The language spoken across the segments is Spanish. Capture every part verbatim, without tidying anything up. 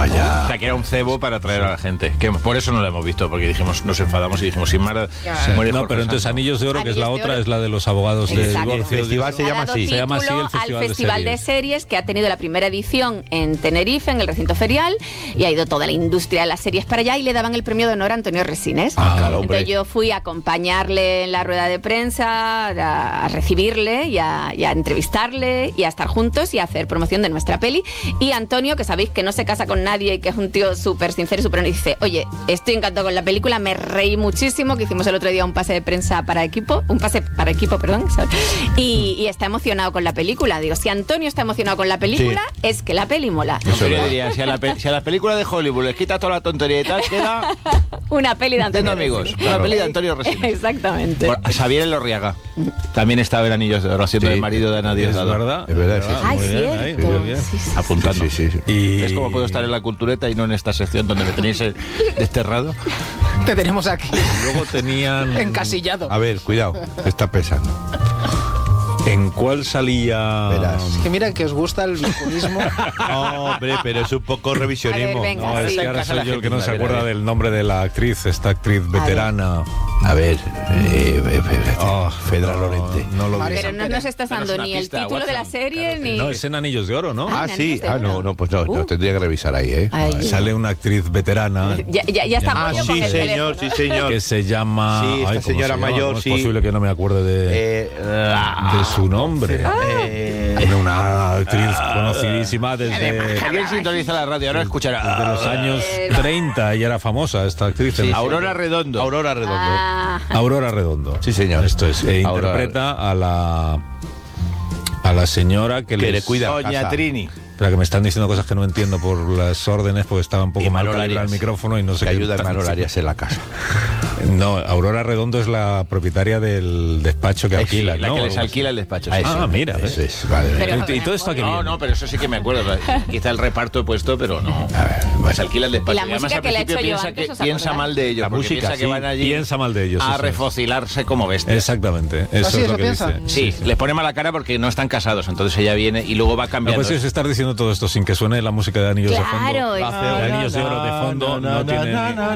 Vaya. O sea, que era un cebo para atraer a la gente. Que por eso no la hemos visto, porque dijimos, nos enfadamos y dijimos, sin más... Sí. No, pero entonces Anillos de Oro, que es la otra, es la de los abogados de divorcio. El festival se llama así. Se llama así el Festival, al Festival de, de, series. series. de Series, que ha tenido la primera edición en Tenerife, en el recinto ferial, y ha ido toda la industria de las series para allá, y le daban el premio de honor a Antonio Resines. Ah, claro, Entonces hombre. yo fui a acompañarle en la rueda de prensa, a, a recibirle y a, y a entrevistarle y a estar juntos y a hacer promoción de nuestra peli. Y Antonio, que sabéis que no se casa con nadie y que es un tío súper sincero y súper honesto, dice, oye, estoy encantado con la película, me reí muchísimo, que hicimos el otro día un pase de prensa para equipo, un pase para equipo, perdón, y, y está emocionado con la película. Digo, si Antonio está emocionado con la película, sí, es que la peli mola. Eso yo diría, si a, la pe- si a la película de Hollywood les quita toda la tontería y tal, queda... una peli de Antonio amigos, Resines. una peli de Antonio Resines. Exactamente. Por, Xavier Elorriaga también estaba en Anillos de Oro, haciendo Sí, el marido de Ana Es Diosdado. verdad. Es verdad, sí, sí. Ay, Muy bien, cierto. ahí, muy bien. Sí, sí, sí. Apuntando. Sí, sí, sí. Y... ¿Ves cómo puedo estar en la cultureta y no en esta sección donde me tenéis eh, desterrado? Te tenemos aquí, Luego tenían... encasillado. A ver, cuidado, está pesando. ¿En cuál salía...? Verás. Es que mira que os gusta el populismo. No, hombre, pero es un poco revisionismo. A ver, venga. No, es Sí. que ahora Casa soy la yo el que no gente, se a ver, acuerda a ver. del nombre de la actriz, esta actriz veterana. A ver, eh, eh, eh, Oh, Fedra no, Lorente. No lo vi. María Pero no nos estás Danos dando una ni el pista, título de la Watson. serie, ni... No, es en Anillos de Oro, ¿no? Ah, Ah, sí. Anillos de Ah, Oro. no, no, pues no, Uh. no tendría que revisar ahí, ¿eh? Ay. Sale una actriz veterana Ya, ya, ya está Ah, Pollo sí, con el señor, teléfono. sí, señor. que se llama... Sí, esta Ay, ¿cómo señora se llama? mayor, ¿Cómo sí. es posible que no me acuerde de, Eh, ah, de su nombre? eh, Era una actriz conocidísima desde, ¿Alguien sintoniza la radio? Ahora escuchará. desde los años treinta y era famosa esta actriz. Sí, en- Aurora Redondo. Aurora Redondo. Ah, Aurora Redondo. Sí, señor. Esto es, e Aurora- interpreta a la a la señora que, Que les- le cuida. Doña casa. Trini. Espera, que me están diciendo cosas que no entiendo por las órdenes, porque estaba un poco Y mal Manol calibrado el Arias. micrófono y no sé Que qué ayuda a están Manol diciendo. Arias en la casa. No, Aurora Redondo es la propietaria del despacho que Ay, alquila, La ¿no? que les Algo así. alquila el despacho. Ah, sí. Ah, ese, mira, ese ¿ves? es, vale. Pero- ¿Y todo esto a qué No, viene? no, pero eso sí que me acuerdo. Quizá el reparto he puesto, pero no. A ver, Pues alquila el despacho. Y la Además, música al que le he principio hecho yo piensa, antes, que, ¿os piensa acordáis? mal de ellos. La porque música, piensa sí. que van allí Piensa mal de ellos, a eso es. refocilarse como bestias. Exactamente, eso ¿Ah, sí, es eso lo que piensa? dice. Sí, les pone mala cara porque no están casados. Entonces ella viene y luego va La cambiando. cuestión es estar diciendo todo esto sin que suene la música de Anillos Claro, de es- fondo. De Anillos de Oro de fondo no tiene...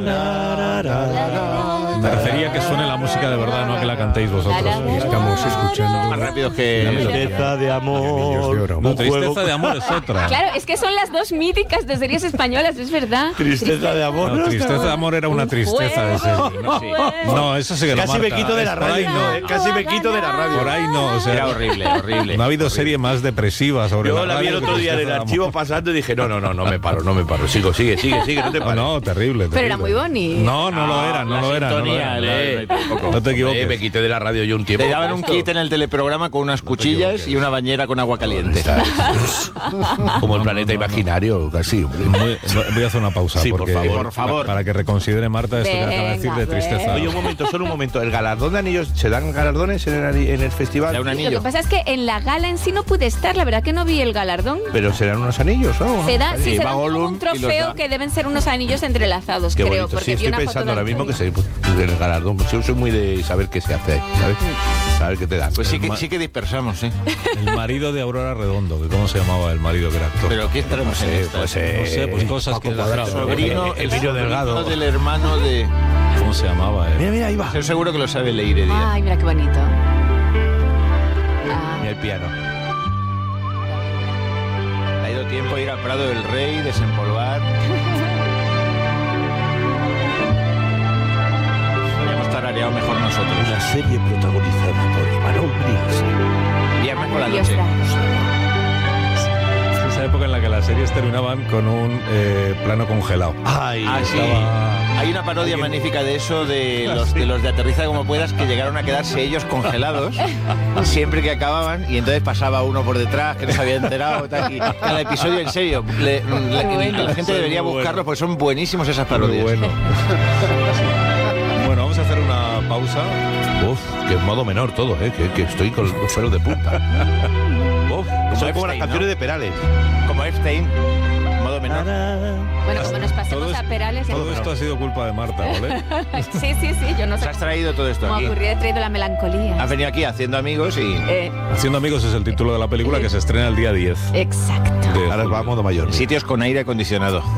Me refería a que suene la música de verdad, no a que la cantéis vosotros. Estamos escuchando Más rápido que... Tristeza de amor. No, un Tristeza juego- de Amor es otra. Claro, es que son las dos míticas de series españolas, es verdad. Tristeza de amor. No, Tristeza de Amor era una Un tristeza de juego, serie. un No, juego. no, eso sí que no, Casi me Marta. quito de la Es por ahí radio. no. eh, Casi me quito de la radio. Por ahí no, o sea, Era horrible, horrible. no ha habido serie más depresiva sobre Yo la vi radio el que otro día en el Tristeza de archivo Amor. pasando y dije, no, no, no, no me paro, no me paro. Sigo, sigue, sigue, sigue, no te No, pares. no, terrible, Pero era terrible. muy bonito. No, no lo era, no La lo era. No lo sintonía, era. le- No te equivoques. Eh, me quité de la radio yo un tiempo. Te daban un kit en el teleprograma con unas cuchillas y una bañera con agua caliente. Como el planeta imaginario, casi. hombre. Voy, voy a hacer una pausa Sí, por porque, favor, por favor. para que reconsidere Marta esto que acaba de decir de Venga, tristeza. Oye, un momento, solo un momento. ¿El galardón de anillos, se dan galardones en el, ani- en el festival? Da un Lo anillo. que pasa es que en la gala en sí no pude estar, la verdad que no vi el galardón. Pero serán unos anillos, ¿no? Se da, sí, Y se va da como Gollum un y los trofeo da. que deben ser unos anillos entrelazados, Qué creo. bonito. Porque Sí, vi estoy una foto pensando de ahora mismo que Antonio. se, en el galardón. Pues yo soy muy de saber qué se hace ahí, ¿sabes? Saber qué te dan. Pues sí El que, ma- sí que dispersamos, ¿eh? El marido de Aurora Redondo, que cómo se llamaba el marido que era actor. Pero ¿qué estaremos en Eh, esta? pues, eh, no sé, pues cosas que la gente- Sobrino, el niño delgado. sobrino del hermano de... ¿Cómo se llamaba? eh? Mira, mira, ahí va. Estoy seguro que lo sabe leer Heredia. Ay, mira qué bonito. Ah, Mira el piano. Ha ido tiempo a ir al Prado del Rey, desempolvar. Podríamos tarareado mejor nosotros. Una serie protagonizada por Imanol Briggs. Viernes por la Dios noche. Es esa época en la que las series terminaban con un eh, plano congelado. Ay, Ah, sí. Estaba- Hay una parodia Alguien- magnífica de eso, de los, de los de Aterriza como puedas, que llegaron a quedarse ellos congelados siempre que acababan, y entonces pasaba uno por detrás que no se había enterado. Tal, y cada episodio, en serio, le- la, bueno. la gente Son debería muy buscarlos buenos. porque son buenísimos esas Muy parodias. bueno. Bueno, vamos a hacer una pausa. Uf, que en modo menor todo, ¿eh? Que, que estoy con los pelos de punta. Uf, son como las Epstein, canciones ¿no? de Perales. Como Epstein, modo menor. Bueno, como nos pasemos Todo a es- Perales... ya- Todo esto ha sido culpa de Marta, ¿vale? Sí, sí, sí, yo no Nos sé has traído todo esto cómo aquí. ocurrió, he traído la melancolía. Has venido aquí haciendo amigos y... Eh, Haciendo amigos es el título de la película que se estrena el día diez. exacto. de Ahora julio. va a modo mayor. Sitios con aire acondicionado.